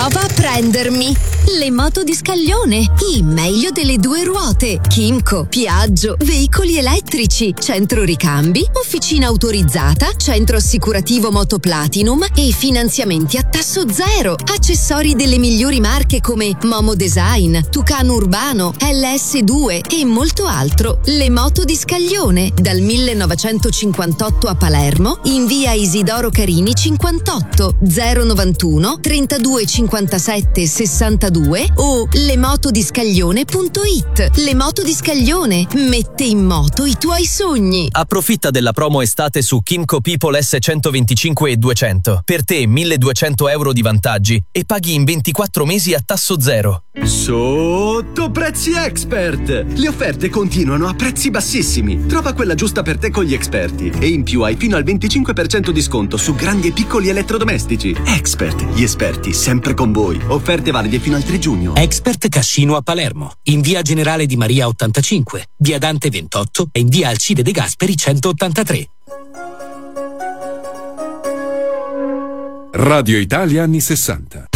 Prova a prendermi. Le moto di Scaglione, il meglio delle due ruote. Kimco, Piaggio, veicoli elettrici, centro ricambi, officina autorizzata, centro assicurativo Moto Platinum e finanziamenti a tasso zero. Accessori delle migliori marche come Momo Design, Tucano Urbano, LS2 e molto altro. Le moto di Scaglione, dal 1958 a Palermo, in via Isidoro Carini 58 091 32 57 62 o lemotodiscaglione.it. Le moto di Scaglione, mette in moto i tuoi sogni. Approfitta della promo estate su Kimco People S125 e 200. Per te 1.200 euro di vantaggi e paghi in 24 mesi a tasso zero. Sotto Prezzi Expert! Le offerte continuano a prezzi bassissimi. Trova quella giusta per te con gli esperti. E in più hai fino al 25% di sconto su grandi e piccoli elettrodomestici. Expert, gli esperti sempre con voi. Offerte valide fino al 3 giugno. Expert Cascino a Palermo, in via Generale Di Maria 85, via Dante 28 e in via Alcide De Gasperi 183. Radio Italia anni 60.